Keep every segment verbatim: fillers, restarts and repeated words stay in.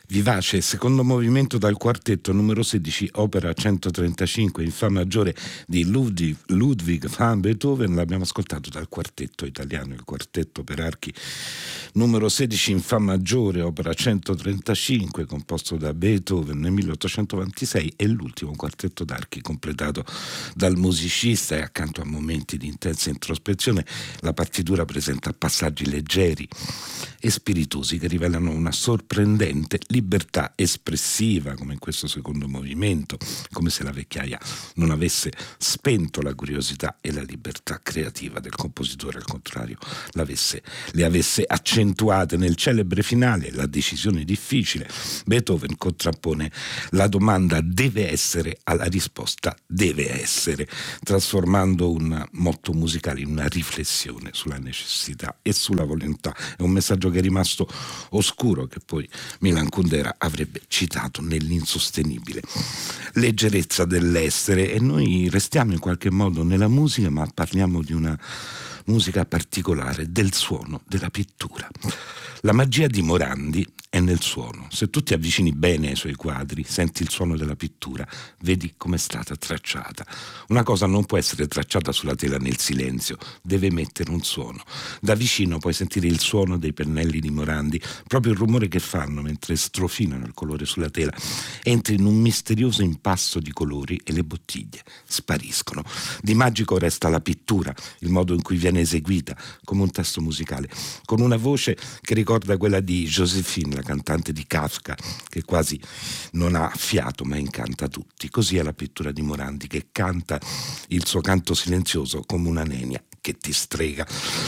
Vivace, secondo movimento dal quartetto numero sedici, opera centotrentacinque in fa maggiore di Ludwig, Ludwig van Beethoven. L'abbiamo ascoltato dal quartetto italiano, il quartetto per archi numero sedici in fa maggiore, opera centotrentacinque, composto da Beethoven nel milleottocentoventisei, e l'ultimo quartetto d'archi completato dal musicista. E accanto a momenti di intensa introspezione, la partitura presenta passaggi leggeri e spiritosi che rivelano una sorprendente libertà espressiva, come in questo secondo movimento, come se la vecchiaia non avesse spento la curiosità e la libertà creativa del compositore, al contrario l'avesse, le avesse accentuate. Nel celebre finale, la decisione difficile, Beethoven contrappone la domanda deve essere alla risposta deve essere, trasformando un motto musicale in una riflessione sulla necessità e sulla volontà. È un messaggio che è rimasto oscuro, che poi Milan Kundera avrebbe citato nell'insostenibile leggerezza dell'essere. E noi restiamo in qualche modo nella musica, ma parliamo di una musica particolare, del suono della pittura. La magia di Morandi è nel suono. Se tu ti avvicini bene ai suoi quadri, senti il suono della pittura, vedi come è stata tracciata. Una cosa non può essere tracciata sulla tela nel silenzio, deve mettere un suono. Da vicino puoi sentire il suono dei pennelli di Morandi, proprio il rumore che fanno mentre strofinano il colore sulla tela. Entri in un misterioso impasto di colori e le bottiglie spariscono. Di magico resta la pittura, il modo in cui viene eseguita, come un testo musicale, con una voce che ricorda quella di Josephine, la cantante di Kafka, che quasi non ha fiato ma incanta tutti. Così è la pittura di Morandi, che canta il suo canto silenzioso come una nenia che ti strega.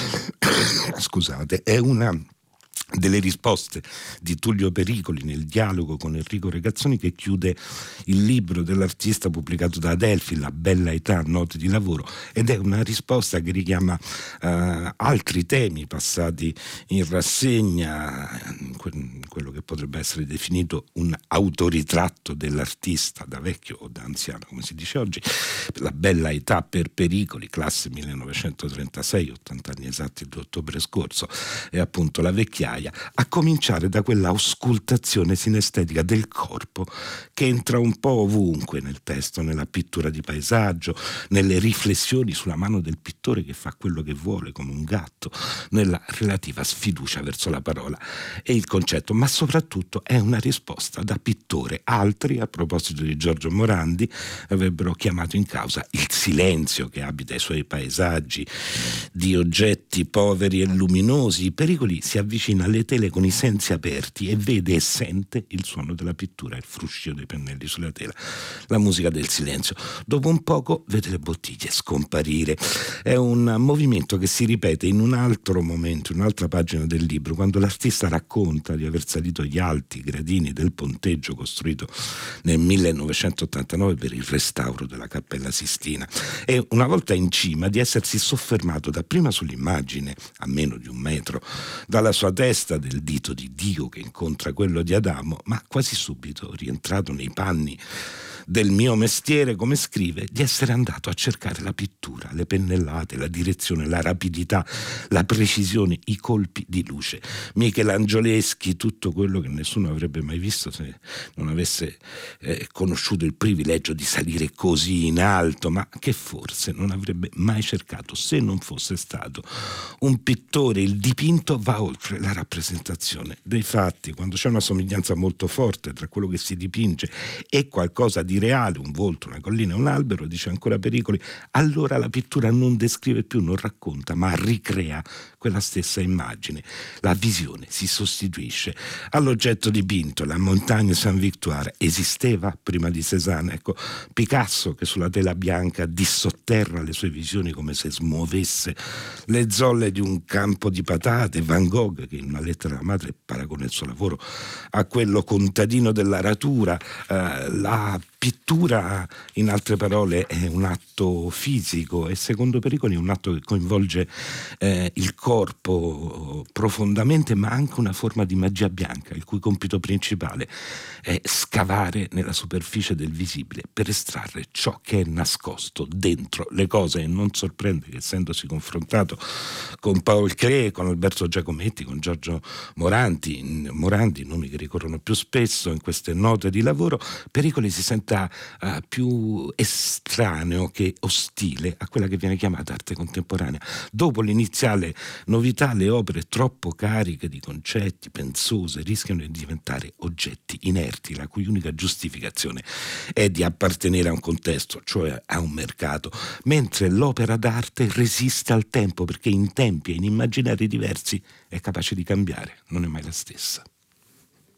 Scusate, è una delle risposte di Tullio Pericoli nel dialogo con Enrico Regazzoni, che chiude il libro dell'artista pubblicato da Adelphi, La bella età, note di lavoro, ed è una risposta che richiama uh, altri temi passati in rassegna, que- quello che potrebbe essere definito un autoritratto dell'artista, da vecchio o da anziano, come si dice oggi. La bella età per Pericoli, classe millenovecentotrentasei, ottanta anni esatti il due ottobre scorso, è appunto la vecchiaia, a cominciare da quella auscultazione sinestetica del corpo che entra un po' ovunque nel testo, nella pittura di paesaggio, nelle riflessioni sulla mano del pittore che fa quello che vuole come un gatto, nella relativa sfiducia verso la parola e il concetto, ma soprattutto è una risposta da pittore. Altri, a proposito di Giorgio Morandi, avrebbero chiamato in causa il silenzio che abita i suoi paesaggi di oggetti poveri e luminosi. I Pericoli si avvicina alle tele con i sensi aperti e vede e sente il suono della pittura, il fruscio dei pennelli sulla tela, la musica del silenzio. Dopo un poco vede le bottiglie scomparire. È un movimento che si ripete in un altro momento, in un'altra pagina del libro, quando l'artista racconta di aver salito gli alti gradini del ponteggio costruito nel millenovecentottantanove per il restauro della Cappella Sistina, e una volta in cima di essersi soffermato dapprima sull'immagine a meno di un metro dalla sua testa del dito di Dio che incontra quello di Adamo, ma quasi subito, rientrato nei panni del mio mestiere, come scrive, di essere andato a cercare la pittura, le pennellate, la direzione, la rapidità, la precisione, i colpi di luce michelangioleschi, tutto quello che nessuno avrebbe mai visto se non avesse eh, conosciuto il privilegio di salire così in alto, ma che forse non avrebbe mai cercato se non fosse stato un pittore. Il dipinto va oltre la rappresentazione dei fatti. Quando c'è una somiglianza molto forte tra quello che si dipinge e qualcosa di reale, un volto, una collina, un albero, dice ancora Pericoli, allora la pittura non descrive più, non racconta, ma ricrea quella stessa immagine. La visione si sostituisce all'oggetto dipinto. La Montagne Saint-Victoire esisteva prima di Cézanne. Ecco, Picasso, che sulla tela bianca dissotterra le sue visioni come se smuovesse le zolle di un campo di patate. Van Gogh, che in una lettera alla madre paragona il suo lavoro a quello contadino dell'aratura. Eh, la pittura, in altre parole, è un atto fisico e secondo Pericoli è un atto che coinvolge eh, il corpo profondamente, ma anche una forma di magia bianca, il cui compito principale è scavare nella superficie del visibile per estrarre ciò che è nascosto dentro le cose. E non sorprende che, essendosi confrontato con Paul Klee, con Alberto Giacometti, con Giorgio Moranti, Morandi, nomi che ricorrono più spesso in queste note di lavoro, Pericoli si senta uh, più estraneo che ostile a quella che viene chiamata arte contemporanea. Dopo l'iniziale novità, le opere troppo cariche di concetti, pensose, rischiano di diventare oggetti inerti, la cui unica giustificazione è di appartenere a un contesto, cioè a un mercato, mentre l'opera d'arte resiste al tempo, perché in tempi e in immaginari diversi è capace di cambiare, non è mai la stessa.